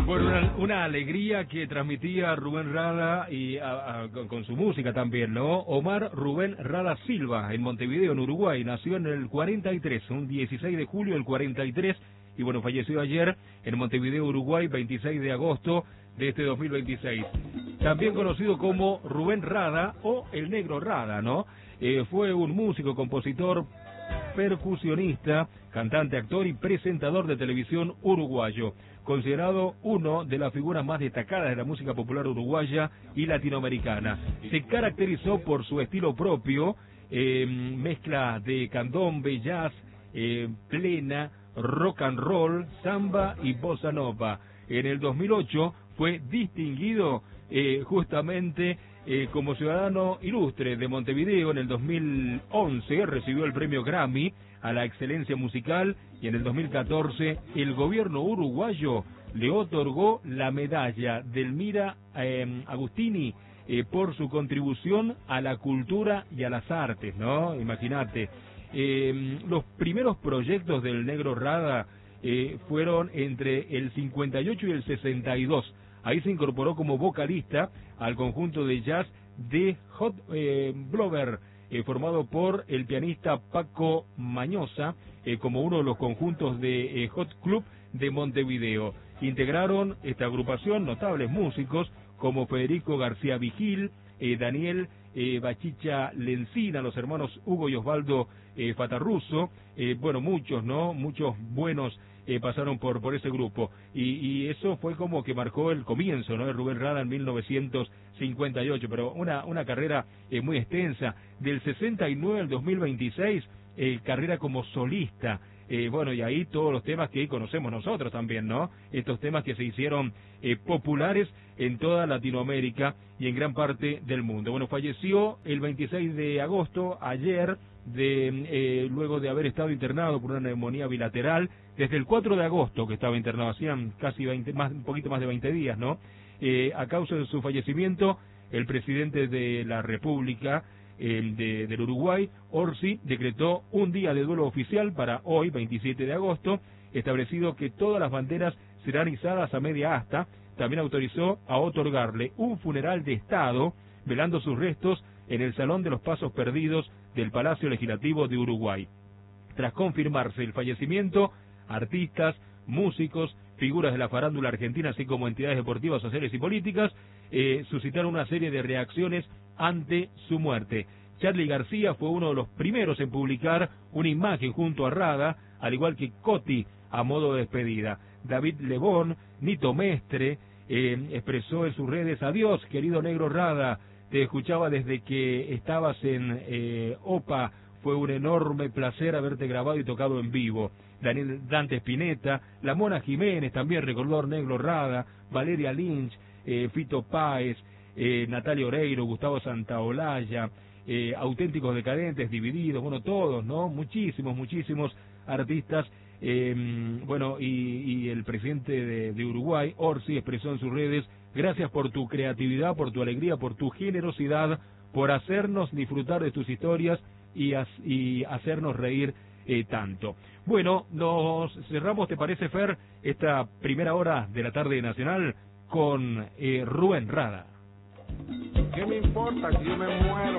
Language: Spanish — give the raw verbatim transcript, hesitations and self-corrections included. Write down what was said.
Bueno, una, una alegría que transmitía Rubén Rada y a, a, con, con su música también, ¿no? Omar Rubén Rada Silva, en Montevideo, en Uruguay, nació en el cuarenta y tres, un dieciséis de julio del cuarenta y tres, y bueno, falleció ayer en Montevideo, Uruguay, veintiséis de agosto de este dos mil veintiséis. También conocido como Rubén Rada o el Negro Rada, ¿no? Eh, fue un músico, compositor, percusionista, cantante, actor y presentador de televisión uruguayo, considerado uno de las figuras más destacadas de la música popular uruguaya y latinoamericana. Se caracterizó por su estilo propio, eh, mezcla de candombe, jazz, eh, plena, rock and roll, samba y bossa nova. En el dos mil ocho fue distinguido eh, justamente eh, como ciudadano ilustre de Montevideo. En el dos mil once recibió el premio Grammy a la excelencia musical y en el dos mil catorce el gobierno uruguayo le otorgó la medalla Delmira eh, Agustini eh, por su contribución a la cultura y a las artes, ¿no? Imagínate. Eh, los primeros proyectos del Negro Rada eh, fueron entre el cincuenta y ocho y el sesenta y dos. Ahí se incorporó como vocalista al conjunto de jazz de Hot eh, Blower, eh, formado por el pianista Paco Mañosa, eh, como uno de los conjuntos de eh, Hot Club de Montevideo. Integraron esta agrupación notables músicos como Federico García Vigil, eh, Daniel eh, Bachicha Lencina, los hermanos Hugo y Osvaldo eh, Fatarruso, eh, bueno, muchos, ¿no? Muchos buenos eh, pasaron por por ese grupo, y, y eso fue como que marcó el comienzo, ¿no? De Rubén Rada en mil novecientos cincuenta y ocho, pero una, una carrera eh, muy extensa, del sesenta y nueve al dos mil veintiséis, eh, carrera como solista. Eh, bueno, y ahí todos los temas que conocemos nosotros también, ¿no? Estos temas que se hicieron eh, populares en toda Latinoamérica y en gran parte del mundo. Bueno, falleció el veintiséis de agosto, ayer, de eh, luego de haber estado internado por una neumonía bilateral, desde el cuatro de agosto que estaba internado, hacían casi veinte, más, un poquito más de veinte días, ¿no? Eh, a causa de su fallecimiento, el presidente de la República eh, de, del Uruguay, Orsi, decretó un día de duelo oficial para hoy, veintisiete de agosto, establecido que todas las banderas serán izadas a media asta. También autorizó a otorgarle un funeral de Estado, velando sus restos en el Salón de los Pasos Perdidos del Palacio Legislativo de Uruguay. Tras confirmarse el fallecimiento, artistas, músicos, figuras de la farándula argentina, así como entidades deportivas, sociales y políticas, eh, suscitaron una serie de reacciones ante su muerte. Charly García fue uno de los primeros en publicar una imagen junto a Rada, al igual que Coti, a modo de despedida. David Lebón, Nito Mestre, eh, expresó en sus redes: adiós, querido Negro Rada, te escuchaba desde que estabas en eh, OPA, fue un enorme placer haberte grabado y tocado en vivo. Daniel Dante Spinetta, la Mona Jiménez también recordó a Negro Rada, Valeria Lynch, eh, Fito Páez, eh, Natalia Oreiro, Gustavo Santaolalla, eh, Auténticos Decadentes, Divididos, bueno, todos, ¿no? Muchísimos, muchísimos artistas. Eh, bueno, y, y el presidente de, de Uruguay, Orsi, expresó en sus redes: gracias por tu creatividad, por tu alegría, por tu generosidad, por hacernos disfrutar de tus historias y, as, y hacernos reír eh, tanto. Bueno, nos cerramos, ¿te parece, Fer, esta primera hora de la tarde nacional con eh, Rubén Rada? ¿Qué me importa si yo me muero?